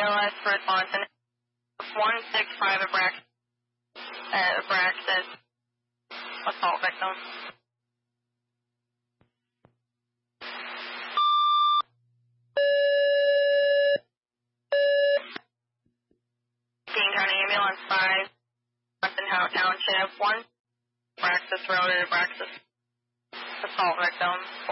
BLS for response and 165 Abraxas assault victim. King County Ambulance 5, Weston Howe Township 1, Abraxas Road, Abraxas assault victim.